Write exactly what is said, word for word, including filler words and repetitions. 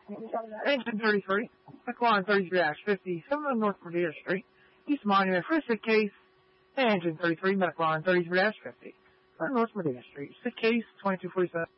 Engine thirty-three, McLaren thirty-three fifty, seven North Cordillera Street, East Monument, for a sick case. Engine thirty-three, McLaren thirty-three fifty, North Cordillera Street, sick case twenty-two forty-seven.